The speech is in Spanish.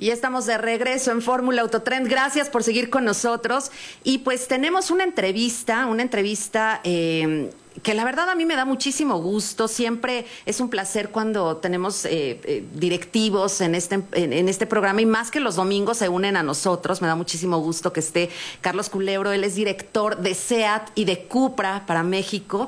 Y ya estamos de regreso en Fórmula Autotrend. Gracias por seguir con nosotros. Y pues tenemos una entrevista que la verdad a mí me da muchísimo gusto. Siempre es un placer cuando tenemos directivos en este programa, y más que los domingos se unen a nosotros. Me da muchísimo gusto que esté Carlos Culebro. Él es director de SEAT y de Cupra para México.